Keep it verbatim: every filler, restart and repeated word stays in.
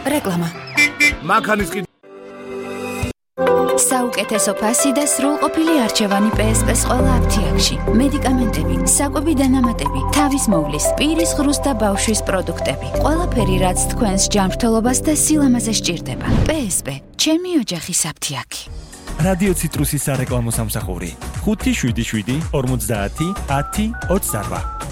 რეკლამა. მანქანის კი საუკეთესო ფასი და სრულყოფილი არჩევანი პე ეს პე-ს ყველა აფთიაქში. მედიკამენტები, საკვები დანამატები, თავის მოვლის, პირის ღრუს და ბავშვის პროდუქტები. ყველაფერი, რაც თქვენს ჯანმრთელობას და სილამაზე სჭირდება. პე ეს პე, ჩემი ოჯახის აფთიაქი. რადიო ციტრუსის სარეკლამო სამსახური ხუთი შვიდი შვიდი ორმოცდაათი ათი ოცდარვა.